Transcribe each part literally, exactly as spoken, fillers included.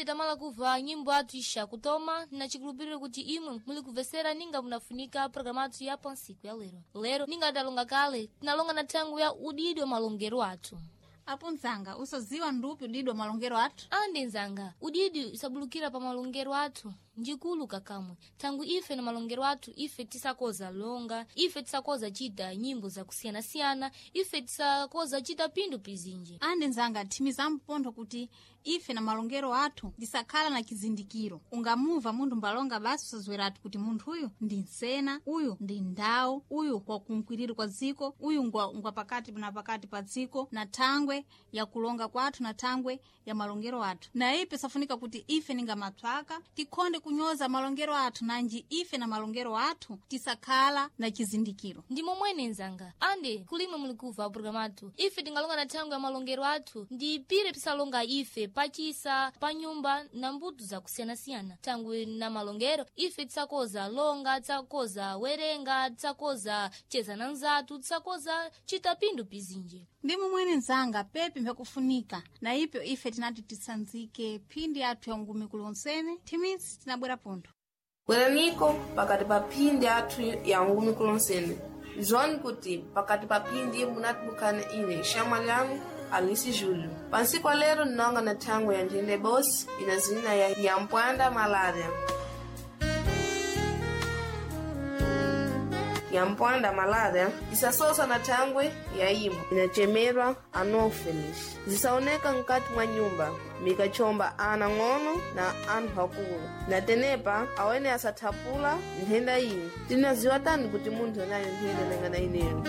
tamala kuva nyimbo atu isha kutoma na chikulupiriro kuti imwe muli kuvesera ninga munafunika programatu ya pansiku ya lero. Lero ninga adalonga kale tinalonga na tangu ya udidi wa malongero atu. Apo nzanga usoziwa ndupi udidi wa malongero atu? Ande nzanga udidi usabulukira pa malongero atu njikulu kakamwe. Tangu ife na malongero atu ife tisakoza longa, ife tisakoza chita nyimbo za kusiana siana, ife tisakoza chita pindu pizinji. Ande nzanga timiza mpondo kuti ife na malongero atu disakala na kizindikiro. Ungamuva mundu mbalonga basi usazwera atu kuti mundu huyu ndi nsena, uyu ndi ndao, uyu kwa kumkwiriri kwa ziko, uyu ngwa, ngwa pakati na pakati pa ziko, na tangwe ya kulonga kwa atu na tangwe ya malongero atu. Na ipe safunika kuti ife ninga matwaka tikonde kunyoza malongero atu nanji ife na malongero atu tisakala na kizindikiro. Ndimo mwene nzanga ande kulima mulikuva programatu ife tingalonga na tangu ya malongero atu ndi pire pisalonga ife pachisa panyumba na mbutu za kusiana siana. Tangu na malongero ife tisakoza longa, tisakoza werenga, tisakoza cheza na nzatu, tisakoza chita pindu pizinje. Ndimo mwene nzanga pepe mbekufunika na ipyo ife tinati tisanzike pindi atu ya ngumi kulonsene timisi tinabwera punto. Bwera niko pakati pa pindi atu ya ngumi kulonsene. Zoni kuti pakati pa pindi munati bukane ine shama langu Alisi Julio. Pansiku lero nonga na tango ya njende boss inazina ya Yampwanda Malaria. Yampwanda Malaria isasosa na tangwe ya imu inachemerwa Anopheles. Zisaoneka nkati mwa nyumba mikachomba ana ngono na anu hakulu. Na tenepa awene asatapula nhenda ini. Tina ziwatani kuti muntu nayo nhenda nengana ineyo.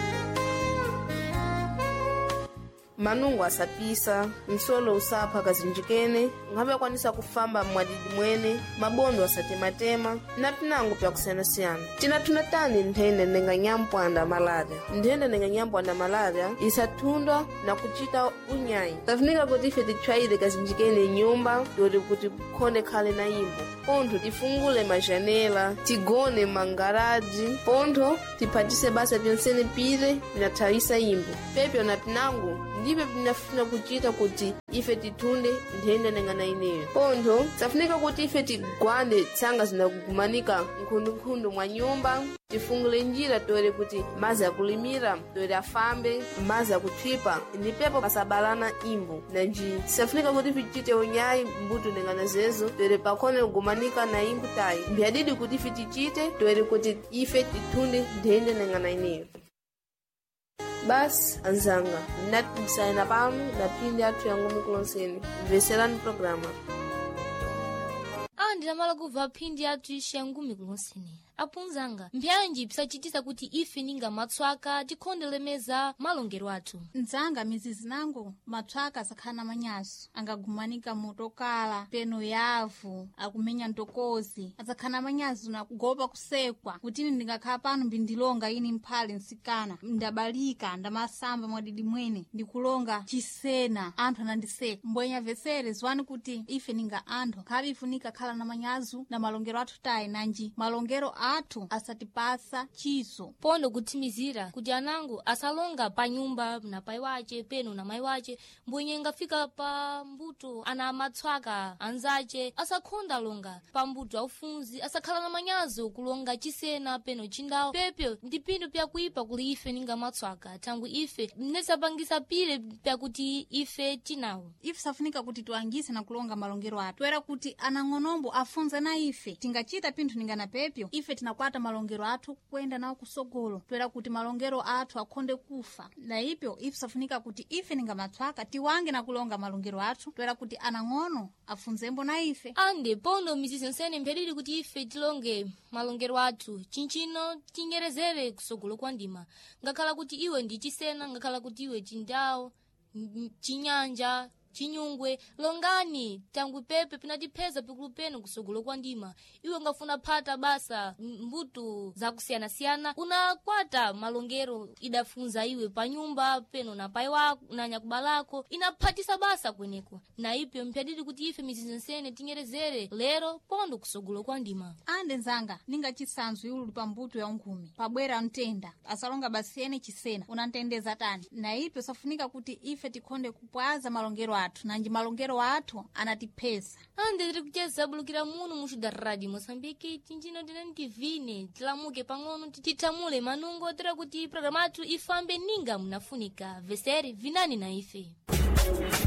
Manungu asapisa, nsolo usapa kazinjikene, ngabe kwanisa kufamba mwadidi mwene, mabondo asatematema, na pinangu pya kusena siana. Tina tunatani nhende nenga Nyampwanda Malaria. Nhende nenga Nyampwanda Malaria isatundwa na kuchita unyai. Tafunika kuti ife tichwaide kazinjikene nyumba, dori kuti konde kale na imbo. Ponto tifungule majanela, tigone mangaraji, ponto tipatise basa pionsene pire, minatawisa imbo. Pepe na pinangu, ndipe pinafuna kuchita kuti ife titunde nhende nengana ineyo. Ponto, tafunika kuti ife tigwande tsanga zinakukumanika nkundu-nkundu mwa nyumba, tifungule njira tore kuti mazi ya kulimira, tore afambe, mazi ya kutripa, ndipepo pasabalana imbo. Nanji, tafunika kuti ife tichite unyai mbutu nengana zezo, tore pakone kukumanika na imbu tai. Mbiadidi kuti ife tichite, tore kuti ife titunde nhende nengana ineyo. Bas, anzanga, nati msaina panu na pindi atu ya ngumi kulonseni. Veserani programa. Andi namala kuva pindi atu isha ngumi kulonseni. Apunzanga, mbyanji pisachitisa kuti ife ninga matswaka tikondelemeza malongero atu. Nzanga mizizi nangu matswaka sakhana manyaso. Angagumanika motokala, peno yavu, akumenya ntokozi. Azakhana manyaso na kugopa kusekwa. Kutini ndingakha pano mbindilonga ini mphale nsikana. Ndabalika, ndamasamba mwadidi mwene. Ndikulonga chisena, anthu anandiseka. Mbwenya vesere zwani kuti ife ninga anthu. Khabi ifunika khala na manyazu na malongero atu tayi nanji. Malongero atu asatipasa chiso. Pondo kutimizira kuti anangu asalonga pa nyumba na pai wache peno na mai wache. Mbwenye ngafika pa mbuto ana matswaka anzache asakhonda longa pa mbuto aufunzi asakhala na manyazo kulonga chisena peno chindao. Pepyo ndipindu pya kuipa kuli ife ninga matswaka tangu ife nesapangisa pile pya kuti ife tinawo. Ife safunika kuti tuangise na kulonga malongero atu. Tuera kuti anangonombo afunze na ife tingachita pintu ninga na pepyo ife tinakwata malongero atu kwenda nao kusogolo. Tuera kuti malongero atu akonde kufa. Na ipyo ife safunika kuti ife ninga matswaka tiwange na kulonga malongero atu. Tuera kuti anangono afunzembo na ife. Ande pondo misisensene mpedili kuti ife tilonge malongero atu chinchino tingerezere kusogolo kwa ndima. Ngakhala kuti iwe ndi chisena, ngakhala kuti iwe chindao, chinyanja, chinyungwe, longani tangu pepe pinatipeza pikulu penu kusogolo kwa ndima. Iwe ngafuna pata basa mbutu za kusiana siana, unakwata malongero idafunza iwe pa nyumba peno na pai wako na nyakubalako inapatisa basa kweneko. Na ipyo mpyadidi kuti ife mizizensene tingerezere lero pondo kusogolo kwa ndima. Ande nzanga ninga chisanzu yulu pa mbutu ya ngumi pabwera ntenda asalonga basiene chisena unantendeza tani. Na ipyo safunika kuti ife tikonde kupwaza malongero atu. athu nanji malongero athu anatiphesa ande tiri kucheza bulukira muno muxu da radio Moçambique tinjino tinani tivine tilamuke pang'ono titithamule manungo tira kuti programa athu ifambe ninga munafunika veseri vinani na ife.